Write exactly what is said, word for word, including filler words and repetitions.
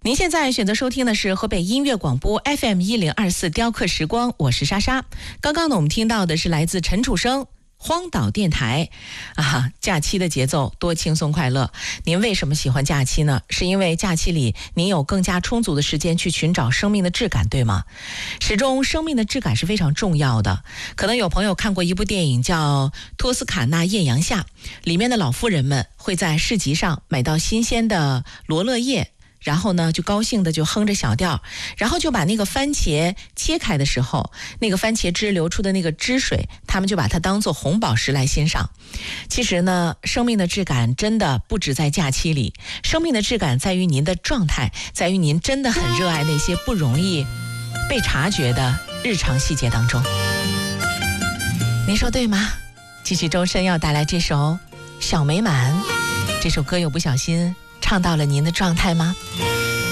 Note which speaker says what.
Speaker 1: 您现在选择收听的是河北音乐广播 F M 一零二四雕刻时光，我是莎莎。刚刚呢，我们听到的是来自陈楚生荒岛电台啊，假期的节奏多轻松快乐。您为什么喜欢假期呢？是因为假期里您有更加充足的时间去寻找生命的质感，对吗？始终生命的质感是非常重要的。可能有朋友看过一部电影叫《托斯卡纳艳阳下》，里面的老妇人们会在市集上买到新鲜的罗勒叶，然后呢就高兴的就哼着小调，然后就把那个番茄切开的时候，那个番茄汁流出的那个汁水，他们就把它当作红宝石来欣赏。其实呢，生命的质感真的不止在假期里，生命的质感在于您的状态，在于您真的很热爱那些不容易被察觉的日常细节当中。您说对吗？继续周深要带来这首《小美满》，这首歌有不小心唱到了您的状态吗？